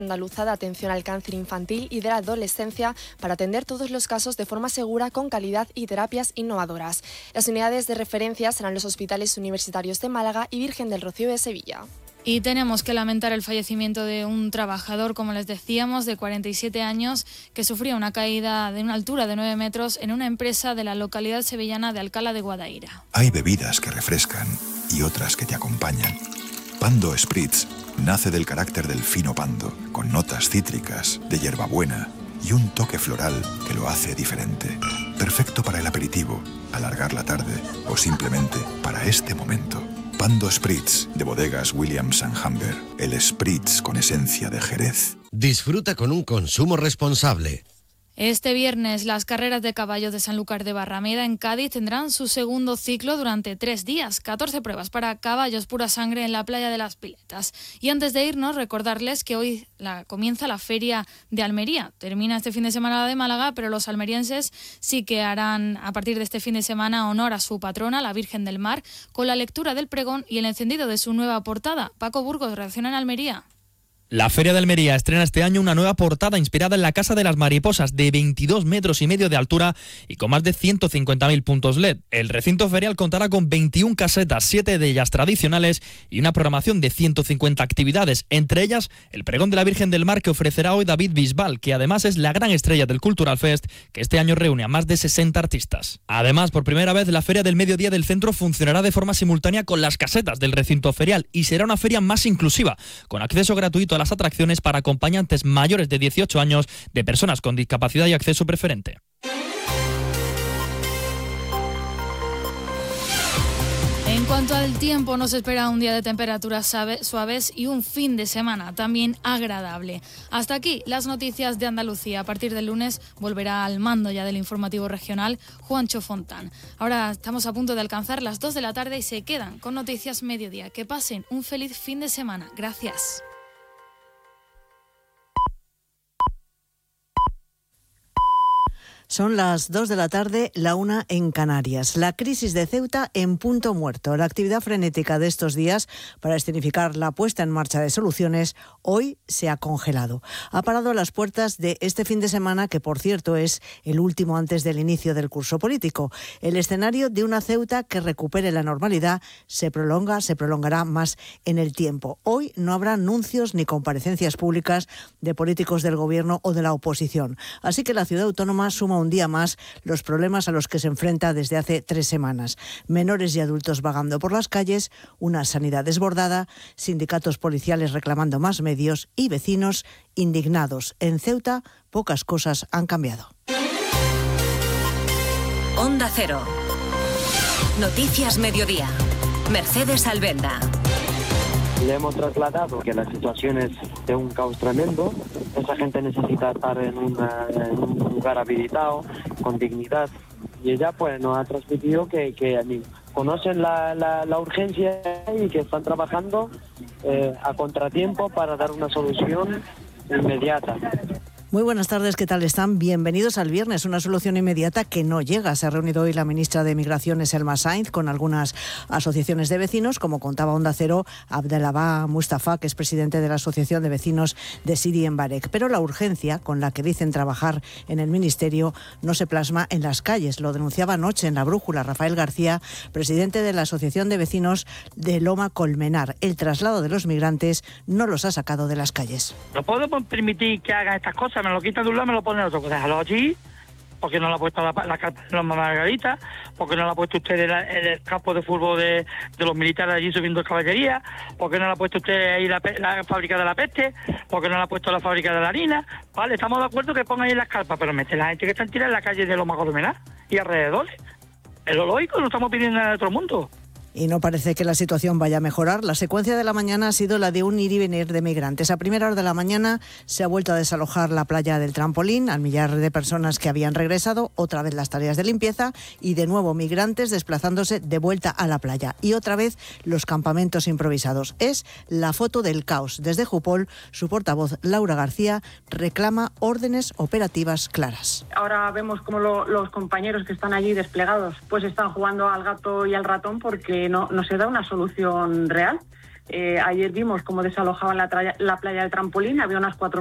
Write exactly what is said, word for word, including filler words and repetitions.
Andaluza de Atención al Cáncer Infantil y de la Adolescencia para atender todos los casos de forma segura, con calidad y terapias innovadoras. Las unidades de referencia serán los hospitales universitarios de Málaga y Virgen del Rocío de Sevilla. Y tenemos que lamentar el fallecimiento de un trabajador, como les decíamos, de cuarenta y siete años, que sufría una caída de una altura de nueve metros en una empresa de la localidad sevillana de Alcalá de Guadaira. Hay bebidas que refrescan y otras que te acompañan. Pando Spritz nace del carácter del fino pando, con notas cítricas, de hierbabuena y un toque floral que lo hace diferente. Perfecto para el aperitivo, alargar la tarde o simplemente para este momento. Pando Spritz, de bodegas Williams and Humber. El Spritz con esencia de Jerez. Disfruta con un consumo responsable. Este viernes, las carreras de caballos de Sanlúcar de Barrameda en Cádiz tendrán su segundo ciclo durante tres días. catorce pruebas para caballos pura sangre en la playa de las Piletas. Y antes de irnos, recordarles que hoy la, comienza la Feria de Almería. Termina este fin de semana la de Málaga, pero los almerienses sí que harán a partir de este fin de semana honor a su patrona, la Virgen del Mar, con la lectura del pregón y el encendido de su nueva portada. Paco Burgos, reacciona en Almería. La Feria de Almería estrena este año una nueva portada inspirada en la Casa de las Mariposas, de veintidós metros y medio de altura y con más de ciento cincuenta mil puntos L E D. El recinto ferial contará con veintiuna casetas, siete de ellas tradicionales, y una programación de ciento cincuenta actividades, entre ellas el pregón de la Virgen del Mar, que ofrecerá hoy David Bisbal, que además es la gran estrella del Cultural Fest, que este año reúne a más de sesenta artistas. Además, por primera vez, la Feria del Mediodía del Centro funcionará de forma simultánea con las casetas del recinto ferial y será una feria más inclusiva, con acceso gratuito a las atracciones para acompañantes mayores de dieciocho años, de personas con discapacidad y acceso preferente. En cuanto al tiempo, nos espera un día de temperaturas suaves y un fin de semana también agradable. Hasta aquí las noticias de Andalucía. A partir del lunes volverá al mando ya del informativo regional Juancho Fontán. Ahora estamos a punto de alcanzar las dos de la tarde y se quedan con Noticias Mediodía. Que pasen un feliz fin de semana. Gracias. Son las dos de la tarde, la una en Canarias. La crisis de Ceuta en punto muerto. La actividad frenética de estos días para escenificar la puesta en marcha de soluciones hoy se ha congelado. Ha parado a las puertas de este fin de semana, que por cierto es el último antes del inicio del curso político. El escenario de una Ceuta que recupere la normalidad se prolonga, se prolongará más en el tiempo. Hoy no habrá anuncios ni comparecencias públicas de políticos del gobierno o de la oposición. Así que la ciudad autónoma suma un día más los problemas a los que se enfrenta desde hace tres semanas. Menores y adultos vagando por las calles, una sanidad desbordada, sindicatos policiales reclamando más medios y vecinos indignados. En Ceuta, pocas cosas han cambiado. Onda Cero. Noticias Mediodía. Mercedes Albenda. Le hemos trasladado que la situación es de un caos tremendo. Esa gente necesita estar en, una, en un lugar habilitado, con dignidad. Y ella pues nos ha transmitido que, que conocen la, la, la urgencia y que están trabajando eh, a contratiempo para dar una solución inmediata. Muy buenas tardes, ¿qué tal están? Bienvenidos al viernes, una solución inmediata que no llega. Se ha reunido hoy la ministra de Migraciones, Elma Sainz, con algunas asociaciones de vecinos, como contaba Onda Cero, Abdelabá Mustafa, que es presidente de la Asociación de Vecinos de Sidi en Barek. Pero la urgencia con la que dicen trabajar en el Ministerio no se plasma en las calles. Lo denunciaba anoche en La Brújula Rafael García, presidente de la Asociación de Vecinos de Loma Colmenar. El traslado de los migrantes no los ha sacado de las calles. No podemos permitir que hagan estas cosas. Me lo quitan de un lado, me lo ponen en otro. Déjalo allí, porque no lo ha puesto la, la carpa de Loma Margarita, porque no lo ha puesto usted en, la, en el campo de fútbol de, de los militares allí subiendo caballería, porque no lo ha puesto usted ahí la, la fábrica de la peste, porque no lo ha puesto la fábrica de la harina. Vale, estamos de acuerdo que pongan ahí las carpas, pero mete la gente que está tirada en la calle de Loma Colmenar y alrededores. Es lo lógico, no estamos pidiendo nada de otro mundo. Y no parece que la situación vaya a mejorar. La secuencia de la mañana ha sido la de un ir y venir de migrantes. A primera hora de la mañana se ha vuelto a desalojar la playa del Trampolín, al millar de personas que habían regresado, otra vez las tareas de limpieza y de nuevo migrantes desplazándose de vuelta a la playa. Y otra vez los campamentos improvisados. Es la foto del caos. Desde Jupol, su portavoz Laura García reclama órdenes operativas claras. Ahora vemos cómo lo, los compañeros que están allí desplegados pues están jugando al gato y al ratón porque No, no se da una solución real. Eh, ayer vimos cómo desalojaban la, traya, la playa de Trampolín, había unas cuatro